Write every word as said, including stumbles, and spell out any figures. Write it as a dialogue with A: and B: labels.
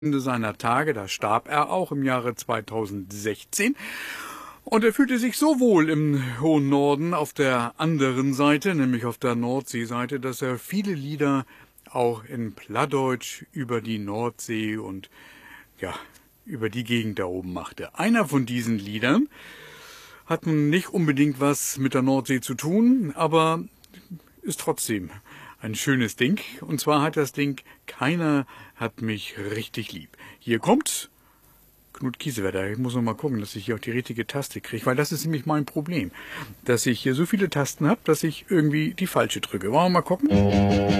A: Ende seiner Tage, da starb er auch im Jahre zweitausendsechzehn. Und er fühlte sich so wohl im hohen Norden auf der anderen Seite, nämlich auf der Nordseeseite, dass er viele Lieder auch in Plattdeutsch über die Nordsee und ja, über die Gegend da oben machte. Einer von diesen Liedern hat nun nicht unbedingt was mit der Nordsee zu tun, aber ist trotzdem ein schönes Ding. Und zwar hat das Ding "Keiner hat mich richtig lieb". Hier kommt Knut Kiesewetter. Ich muss noch mal gucken, dass ich hier auch die richtige Taste kriege, weil das ist nämlich mein Problem, dass ich hier so viele Tasten habe, dass ich irgendwie die falsche drücke. Wollen wir mal gucken?